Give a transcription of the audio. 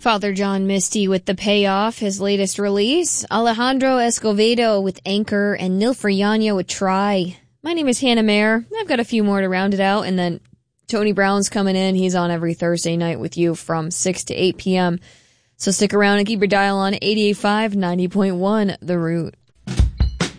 Father John Misty with The Payoff, his latest release. Alejandro Escovedo with Anchor, and Nilfreyanya with Try. My name is Hannah Mayer. I've got a few more to round it out, and then Tony Brown's coming in. He's on every Thursday night with you from 6 to 8 p.m. So stick around and keep your dial on 88.5, 90.1 The Root.